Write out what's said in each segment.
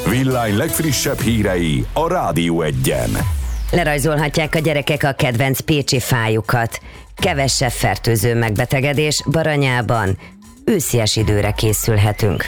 Villány legfrissebb hírei a Rádió Egyen. Lerajzolhatják a gyerekek a kedvenc pécsi fájukat. Kevesebb fertőző megbetegedés Baranyában. Őszies időre készülhetünk.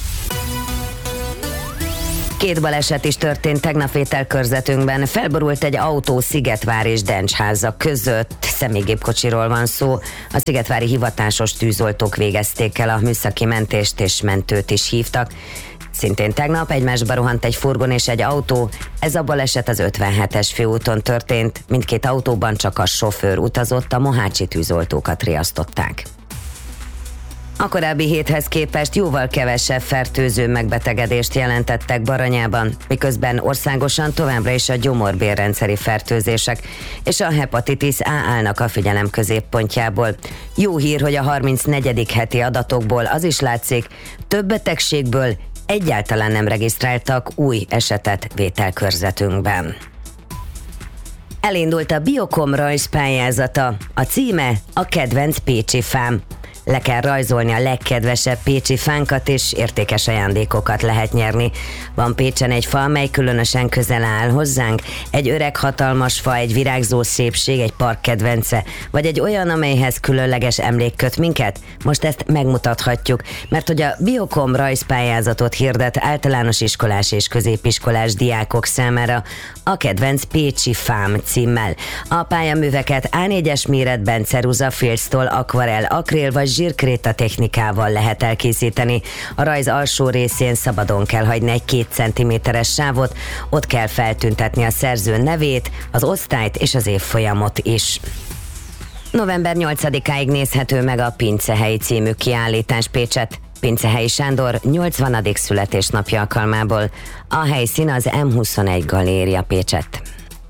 2 baleset is történt tegnap ételkörzetünkben. Felborult egy autó Szigetvár és Dencsháza között. Személygépkocsiról van szó. A szigetvári hivatásos tűzoltók végezték el a műszaki mentést, és mentőt is hívtak. Szintén tegnap egymásba rohant egy furgon és egy autó. Ez a baleset az 57-es főúton történt. Mindkét autóban csak a sofőr utazott, a mohácsi tűzoltókat riasztották. A korábbi héthez képest jóval kevesebb fertőző megbetegedést jelentettek Baranyában, miközben országosan továbbra is a gyomorbérrendszeri fertőzések és a hepatitis A állnak a figyelem középpontjából. Jó hír, hogy a 34. heti adatokból az is látszik, több betegségből egyáltalán nem regisztráltak új esetet vételkörzetünkben. Elindult a Biokom rajzpályázata. A címe a kedvenc pécsi fám. Le kell rajzolni a legkedvesebb pécsi fánkat, és értékes ajándékokat lehet nyerni. Van Pécsen egy fa, mely különösen közel áll hozzánk, egy öreg hatalmas fa, egy virágzó szépség, egy park kedvence, vagy egy olyan, amelyhez különleges emlék köt minket? Most ezt megmutathatjuk, mert hogy a Biokom rajzpályázatot hirdet általános iskolás és középiskolás diákok számára a kedvenc pécsi fám címmel. A pályaműveket A4-es méretben ceruzafilctól akvarell, akril vagy zsírkréta technikával lehet elkészíteni. A rajz alsó részén szabadon kell hagyni egy 2 cm-es sávot, ott kell feltüntetni a szerző nevét, az osztályt és az évfolyamot is. November 8-áig nézhető meg a Pincehelyi című kiállítás Pécset. Pincehelyi Sándor 80. születésnapja alkalmából. A helyszín az M21 galéria Pécsett.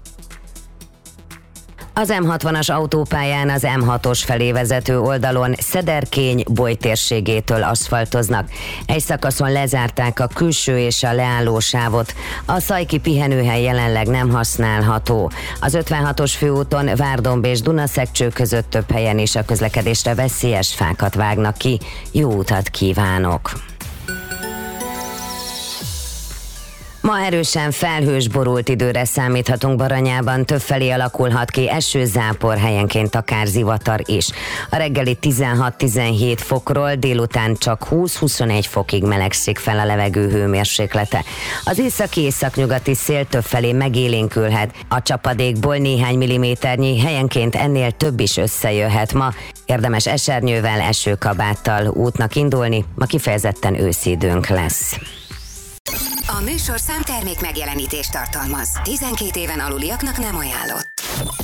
Az M60-as autópályán az M6-os felé vezető oldalon Szederkény-Boly térségétől aszfaltoznak. Egy szakaszon lezárták a külső és a leálló sávot. A Szajki pihenőhely jelenleg nem használható. Az 56-os főúton Várdomb és Dunaszekcső között több helyen is a közlekedésre veszélyes fákat vágnak ki. Jó utat kívánok! Ma erősen felhős, borult időre számíthatunk Baranyában, többfelé alakulhat ki eső, zápor, helyenként akár zivatar is. A reggeli 16-17 fokról délután csak 20-21 fokig melegszik fel a levegő hőmérséklete. Az északi-északnyugati szél többfelé megélénkülhet, a csapadékból néhány milliméternyi, helyenként ennél több is összejöhet ma. Érdemes esernyővel, esőkabáttal útnak indulni, ma kifejezetten őszi időnk lesz. A műsorszám termék megjelenítést tartalmaz. 12 éven aluliaknak nem ajánlott.